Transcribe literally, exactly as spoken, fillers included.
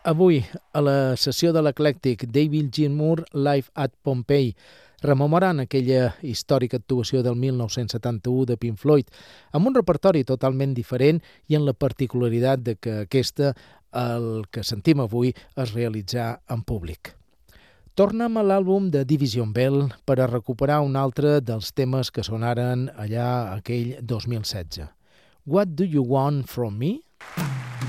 Avui, a la sessió de l'Eclèctic David Gilmour Live at Pompeii, rememorant aquella històrica actuació del mil nou-cents setanta-u de Pink Floyd, amb un repertori totalment diferent i en la particularitat de que aquesta, el que sentim avui, es realitzà en públic. Tornem a l'àlbum de Division Bell per a recuperar un altre dels temes que sonaren allà aquell dos mil setze. What Do You Want From Me?